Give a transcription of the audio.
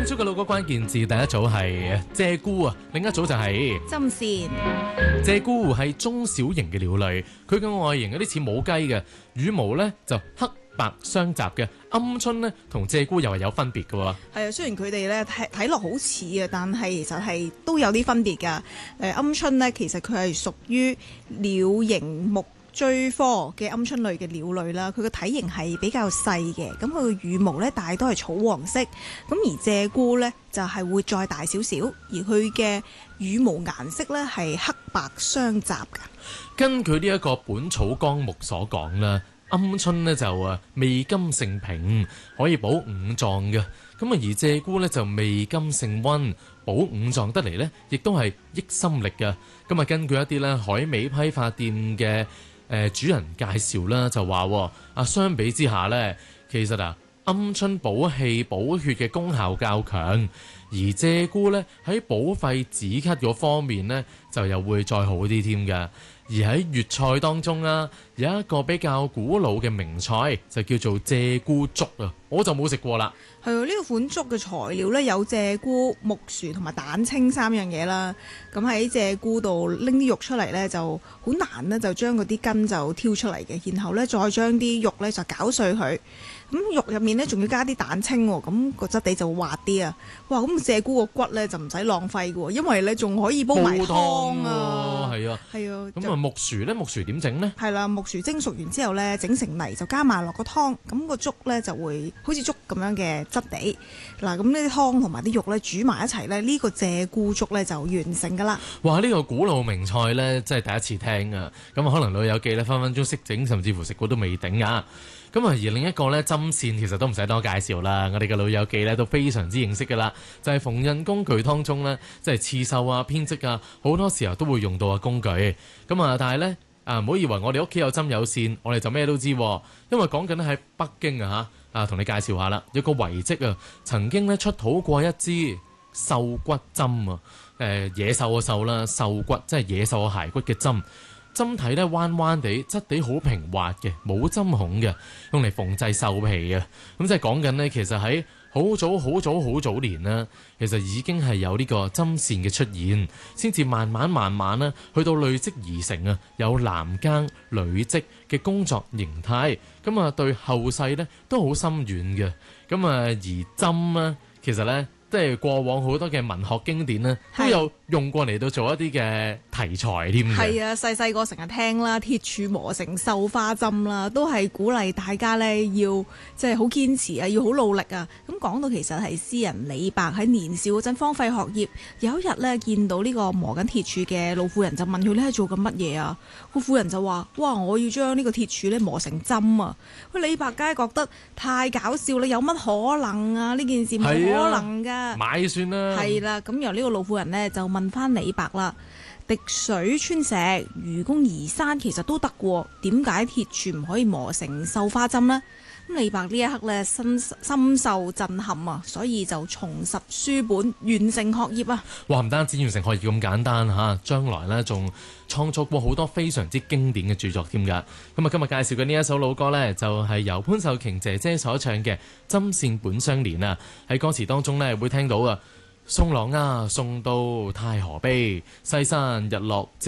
今朝嘅老歌關鍵字第一組係鷓鴣啊，另一組就係針線。 鷓鴣係中小型嘅鳥類，佢嘅外形有啲似母雞嘅，羽毛呢就黑白相雜嘅。鵪鶉呢同鷓鴣又係有分別嘅喎。 係啊，雖然佢哋咧睇落好似啊，但係其實係都有啲分別㗎。鵪鶉呢，其實佢係屬於鳥形目錐科嘅鵪鶉類嘅鳥類啦，佢個體型係比較細嘅，咁佢個羽毛咧大多係草黃色，咁而鷓鴣咧就係會再大少少，而佢嘅羽毛顏色咧係黑白相雜㗎。 根據呢一個《本草綱目》所講啦，鵪鶉呢就味甘性平，可以補五臟嘅。咁啊，而鷓鴣呢就味甘性溫，補五臟得嚟呢亦都係益心力嘅。咁啊，根據一啲咧海味批發店嘅主人介紹啦，就話相比之下呢，其實鵪鶉補氣補血嘅功效較強，而鷓鴣呢喺補肺止咳嗰方面呢，就又會再好啲添㗎。而喺粵菜當中啦，有一個比較古老嘅名菜就叫做鷓鴣粥啊，我就冇食過啦。 係啊，呢個款粥嘅材料呢，有鷓鴣、木薯同埋蛋清三樣嘢啦。咁喺鷓鴣度拎啲肉出嚟呢，就好難呢，就將嗰啲筋就挑出嚟嘅，然後呢，再將啲肉呢，就攪碎佢。咁肉入面呢，仲要加啲蛋清喎，咁個質地就會滑啲啊！哇，咁鷓鴣個骨呢，就唔使浪費嘅喎，因為呢仲可以煲埋湯啊！ 係啊， 係啊。 咁木薯呢？木薯點整呢？ 係啦，木薯蒸熟完之後呢，整成泥就加埋落個湯，咁個粥呢，就會好似粥咁樣嘅質地。嗱，咁呢啲湯同埋啲肉呢，煮埋一齊呢，呢個鷓鴣粥呢，就完成㗎啦。 哇！呢個古老名菜呢，真係第一次聽啊！咁可能老友記呢，分分鐘識整，甚至乎食過都未頂啊！咁啊，而另一個呢，針線其實都唔使多介紹啦，我哋嘅老友記呢，都非常之認識㗎啦，就係縫紉工具當中呢，即係刺繡啊、編織啊，好多時候都會用到嘅工具。咁啊，但係呢，唔好以為我哋屋企有針有線，我哋就咩都知，因為講緊喺北京同你介紹下啦，有個遺跡啊，曾經呢出土過一支獸骨針啊，野獸嘅獸啦，獸骨即係野獸嘅骸骨嘅針。針體咧彎彎地，質地好平滑嘅，冇針孔嘅，用嚟縫製獸皮啊！咁即係講緊呢，其實喺好早年啦，其實已經係有呢個針線嘅出現，先至慢慢呢去到累積而成啊，有男耕女織嘅工作形態。咁啊，對後世呢都好深遠嘅。咁啊，而針呢，其實呢，即係過往好多嘅文學經典呢，都有用過嚟到做一啲嘅題材添嘅。 係啊，細個成日聽啦，鐵杵磨成繡花針啦，都係鼓勵大家呢要即係好堅持啊，要好努力啊。咁講到其實係詩人李白喺年少嗰陣荒廢學業，有一日呢見到呢個磨緊鐵杵嘅老婦人，就問佢呢做緊乜嘢啊？個婦人就話：哇，我要將呢個鐵杵呢磨成針啊！李白梗係覺得太搞笑啦，有乜可能啊？呢件事冇可能㗎。 買算啦。係啦，咁由呢個老婦人呢，就問翻李白啦。滴水穿石，愚公移山，其實都得喎。點解鐵杵唔可以磨成繡花針呢？咁李白呢一刻呢，深受震撼啊，所以就重拾書本，完成學業啊！ 哇，唔單止完成學業咁簡單嚇，將來呢仲創作過好多非常之經典嘅著作添㗎。咁啊，今日介紹嘅呢一首老歌呢，就係由潘秀瓊姐姐所唱嘅《針線本相連》啊。喺歌詞當中呢，會聽到啊，送郎啊，送到太河陂，西山日落